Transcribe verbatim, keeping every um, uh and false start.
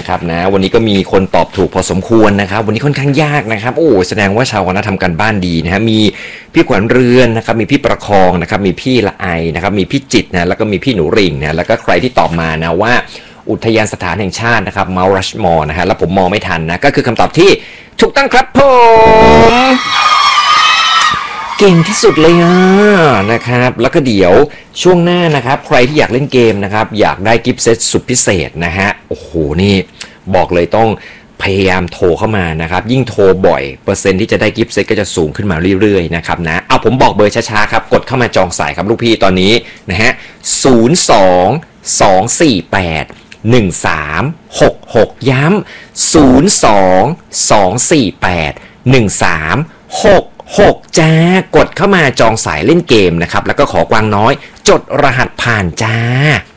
นะครับนะวันนี้ก็มีคนตอบถูกพอสมควรนะครับวันนี้ค่อนข้างยากนะครับโอ้แสดงว่าชาวคณะทำกันบ้านดีนะฮะมีพี่ขวัญเรือนนะครับมีพี่ประคองนะครับมีพี่ละไอนะครับมีพี่จิตนะแล้วก็มีพี่หนูริ่งนะแล้วก็ใครที่ตอบมานะว่าอุทยานสถานแห่งชาตินะครับเมาท์รัชมอร์นะฮะแล้วผมมองไม่ทันนะก็คือคำตอบที่ถูกต้องครับผมเก่งที่สุดเลยอ่ะนะครับแล้วก็เดี๋ยวช่วงหน้านะครับใครที่อยากเล่นเกมนะครับอยากได้กิฟต์เซตสุดพิเศษนะฮะโอ้โหนี่บอกเลยต้องพยายามโทรเข้ามานะครับยิ่งโทรบ่อยเปอร์เซ็นต์ที่จะได้กิฟต์เซตก็จะสูงขึ้นมาเรื่อยๆนะครับนะเอาผมบอกเบอร์ช้าๆครับกดเข้ามาจองสายครับลูกพี่ตอนนี้นะฮะศูนย์ สอง สอง สี่ แปด หนึ่ง สาม หก หกย้ำศูนย์ สอง สอง สี่ แปด หนึ่ง สาม หก หกจ้ากดเข้ามาจองสายเล่นเกมนะครับแล้วก็ขอกวางน้อยจดรหัสผ่านจ้า